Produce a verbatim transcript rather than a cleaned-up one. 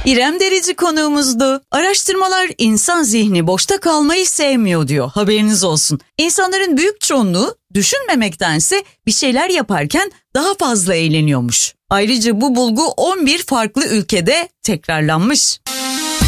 İrem Derici konuğumuzdu. Araştırmalar insan zihni boşta kalmayı sevmiyor diyor. Haberiniz olsun. İnsanların büyük çoğunluğu düşünmemektense bir şeyler yaparken daha fazla eğleniyormuş. Ayrıca bu bulgu on bir farklı ülkede tekrarlanmış.